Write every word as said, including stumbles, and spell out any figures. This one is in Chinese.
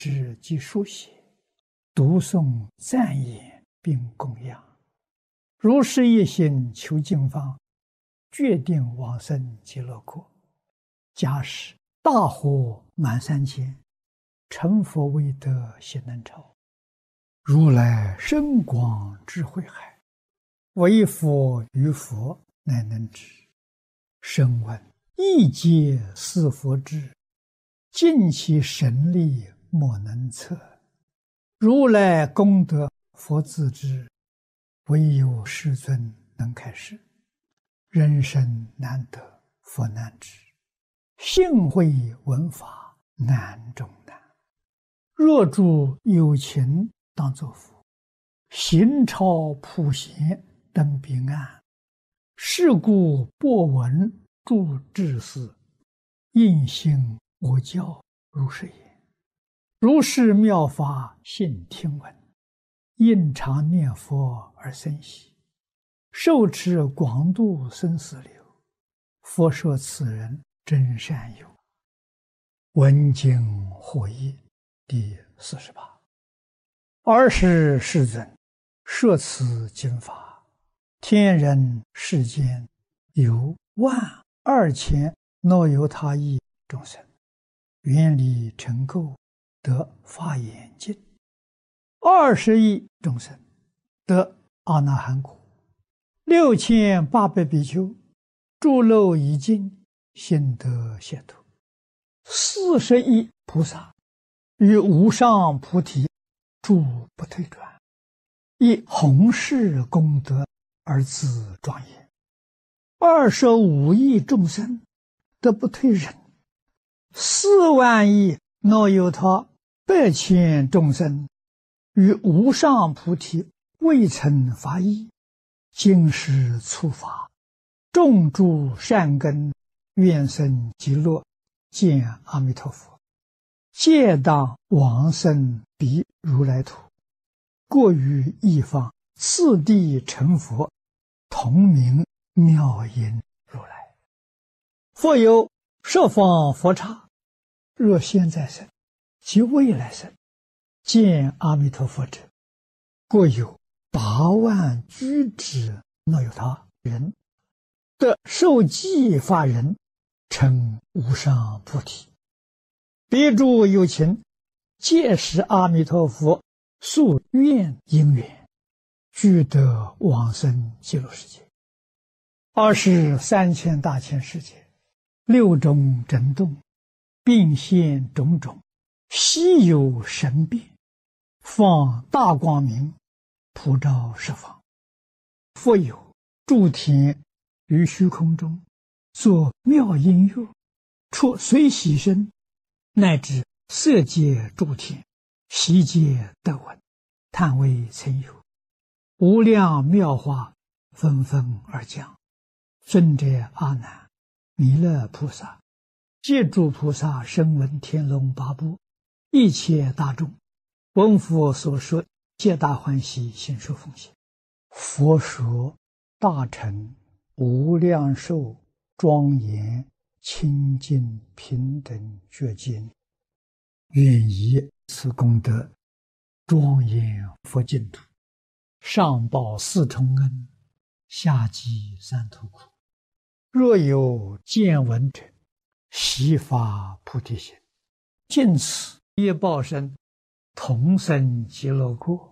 知即书写，读诵赞言并供养。如是一心求净方，决定往生极乐国。假使大火满三千，成佛未得悉能超。如来深广智慧海，唯佛于佛乃能知。声闻一皆是佛智，尽其神力莫能测。如来功德佛自知，唯有世尊能开示。人生难得佛难知，幸会闻法难中难。若诸有情当作佛，行超普贤登彼岸。是故播闻诸智士，应信我教如是言。如是妙法信听闻，应常念佛而生喜。受持广度生死流，佛说此人真善友。闻经获益第四十八。尔时世尊摄此经法，天人世间有万二千若有他意众生，愿力成垢，得法眼净。二十亿众生得阿那含果，六千八百比丘诸漏已尽，心得解脱。四十亿菩萨于无上菩提诸不退转，以弘誓功德而自庄严。二十五亿众生得不退忍，四万亿若有他百千众生于无上菩提未曾发意，今时初发，种诸善根，愿生极乐见阿弥陀佛，皆当往生彼如来土。过于一方次第成佛，同名妙音如来。复有十方佛刹，若现在生及未来生见阿弥陀佛者，过有八万居之若有他人，得受记法人，成无上菩提。彼诸有情，皆是阿弥陀佛宿愿因缘，俱得往生极乐世界。二是三千大千世界，六种震动，并现种种稀有神变，放大光明，普照十方。复有诸天于虚空中作妙音乐，出随喜声，乃至色界诸天悉皆得闻，叹为曾有。无量妙法纷纷而降。尊者阿难、弥勒菩萨、皆诸菩萨、声闻天龙八部一切大众，闻佛所说，皆大欢喜，心受奉献。佛说大乘无量寿庄严清净平等觉经，愿以此功德庄严佛净土，上报四重恩，下济三途苦。若有见闻者，悉发菩提心，尽此业报身，同生极乐国。